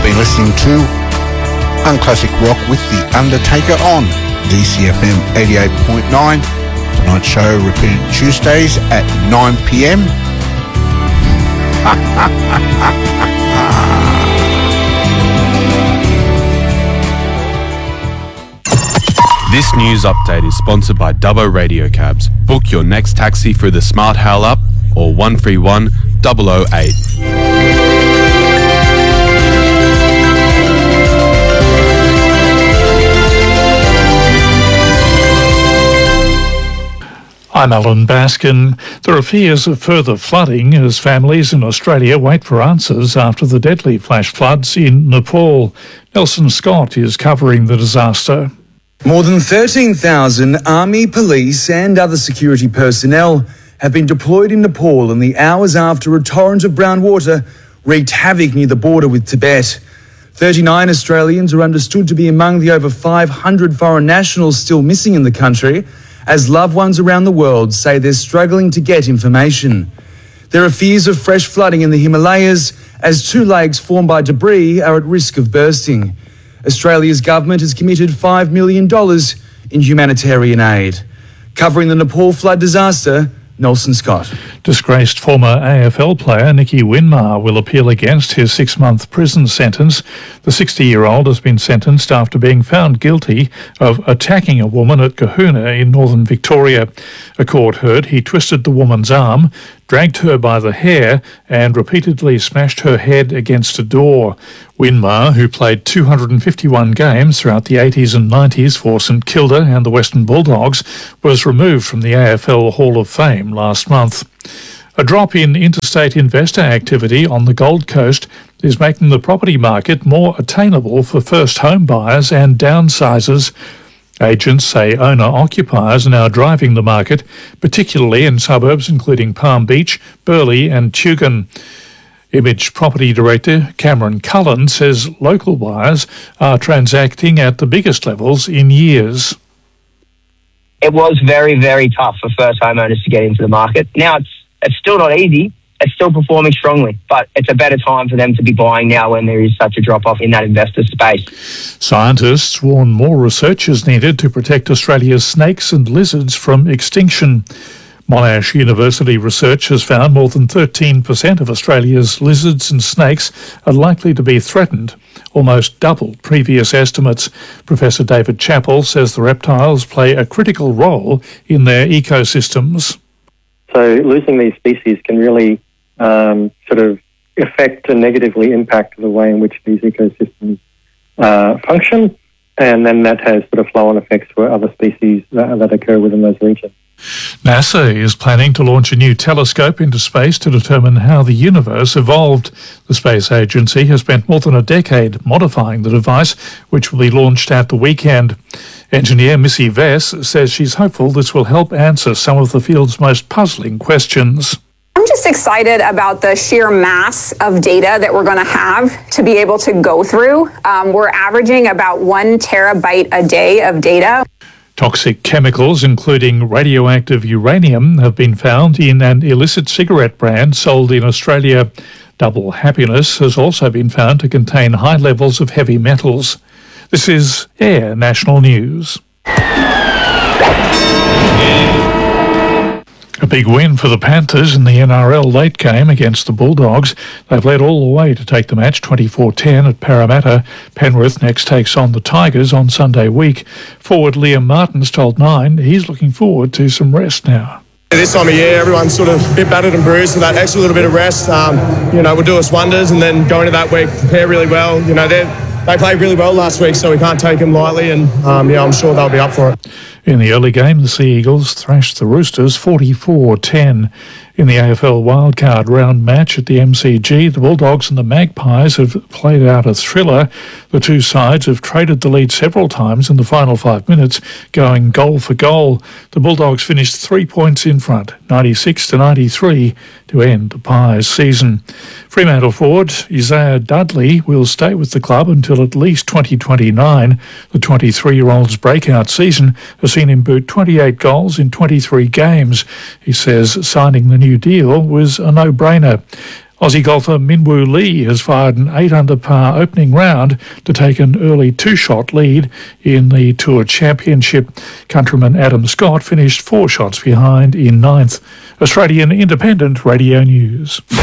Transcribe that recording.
been listening to Unclassic Rock with The Undertaker on DCFM 88.9. Tonight's show repeated Tuesdays at 9 p.m. This news update is sponsored by Dubbo Radio Cabs. Book your next taxi through the Smart Hail app or 131 008. I'm Alan Baskin. There are fears of further flooding as families in Australia wait for answers after the deadly flash floods in Nepal. Nelson Scott is covering the disaster. More than 13,000 army, police and other security personnel have been deployed in Nepal in the hours after a torrent of brown water wreaked havoc near the border with Tibet. 39 Australians are understood to be among the over 500 foreign nationals still missing in the country, as loved ones around the world say they're struggling to get information. There are fears of fresh flooding in the Himalayas as two lakes formed by debris are at risk of bursting. Australia's government has committed $5 million in humanitarian aid. Covering the Nepal flood disaster, Nelson Scott. Disgraced former AFL player Nicky Winmar will appeal against his 6-month prison sentence. The 60-year-old has been sentenced after being found guilty of attacking a woman at Kahuna in northern Victoria. A court heard he twisted the woman's arm, dragged her by the hair and repeatedly smashed her head against a door. Winmar, who played 251 games throughout the 80s and 90s for St Kilda and the Western Bulldogs, was removed from the AFL Hall of Fame last month. A drop in interstate investor activity on the Gold Coast is making the property market more attainable for first home buyers and downsizers. Agents say owner-occupiers are now driving the market, particularly in suburbs including Palm Beach, Burleigh and Tugun. Image Property Director Cameron Cullen says local buyers are transacting at the biggest levels in years. It was very, very tough for first homeowners to get into the market. Now it's still not easy. It's still performing strongly, but it's a better time for them to be buying now when there is such a drop-off in that investor space. Scientists warn more research is needed to protect Australia's snakes and lizards from extinction. Monash University research has found more than 13% of Australia's lizards and snakes are likely to be threatened, almost double previous estimates. Professor David Chappell says the reptiles play a critical role in their ecosystems. So losing these species can really sort of affect and negatively impact the way in which these ecosystems function, and then that has sort of flow-on effects for other species that occur within those regions. NASA is planning to launch a new telescope into space to determine how the universe evolved. The space agency has spent more than a decade modifying the device, which will be launched at the weekend. Engineer Missy Vess says she's hopeful this will help answer some of the field's most puzzling questions. I'm just excited about the sheer mass of data that we're going to have to be able to go through. We're averaging about 1 terabyte a day of data. Toxic chemicals, including radioactive uranium, have been found in an illicit cigarette brand sold in Australia. Double Happiness has also been found to contain high levels of heavy metals. This is Air National News. A big win for the Panthers in the NRL late game against the Bulldogs. They've led all the way to take the match 24-10 at Parramatta. Penrith next takes on the Tigers on Sunday week. Forward Liam Martins told Nine he's looking forward to some rest now. This time of year, everyone's sort of a bit battered and bruised, so that extra little bit of rest, will do us wonders, and then go into that week, prepare really well. They played really well last week, so we can't take them lightly, and I'm sure they'll be up for it. In the early game, the Sea Eagles thrashed the Roosters 44-10. In the AFL wildcard round match at the MCG, the Bulldogs and the Magpies have played out a thriller. The two sides have traded the lead several times in the final 5 minutes, going goal for goal. The Bulldogs finished 3 points in front, 96-93, to end the Pies season. Fremantle forward Isaiah Dudley will stay with the club until at least 2029. The 23-year-old's breakout season has seen him boot 28 goals in 23 games. He says signing the new deal was a no-brainer. Aussie golfer Minwoo Lee has fired an 8-under par opening round to take an early 2-shot lead in the Tour Championship. Countryman Adam Scott finished 4 shots behind in 9th. Australian Independent Radio News.